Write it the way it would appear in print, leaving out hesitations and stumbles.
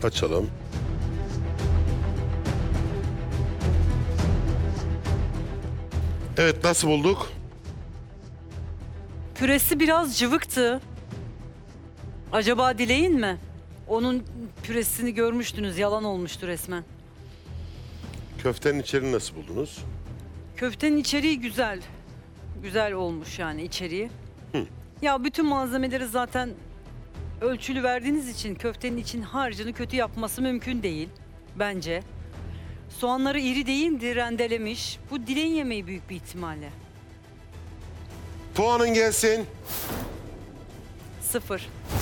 Açalım. Evet, nasıl bulduk? Püresi biraz cıvıktı. Acaba Dilek'in mi? Onun püresini görmüştünüz, yalan olmuştu resmen. Köftenin içeriğini nasıl buldunuz? Köftenin içeriği güzel. Güzel olmuş yani içeriği. Ya bütün malzemeleri zaten ölçülü verdiğiniz için köftenin için harcını kötü yapması mümkün değil bence. Soğanları iri değildi, rendelemiş. Bu Dilek'in yemeği büyük bir ihtimalle. Puanın gelsin. 0.